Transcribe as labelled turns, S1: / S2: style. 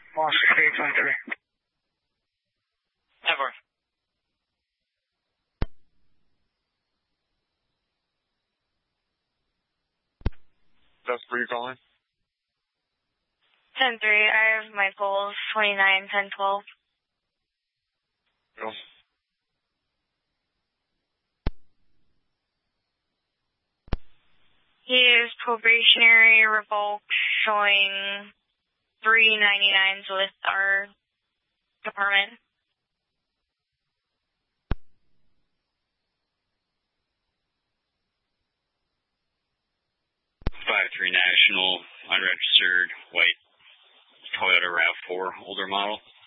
S1: Lost 6823.
S2: Ever.
S3: That's where you're calling?
S4: 10-3, I have Michael's 29-10-12.
S3: Go.
S4: He is probationary revoked, showing 399s with our department.
S5: National, unregistered, white Toyota RAV4, older model.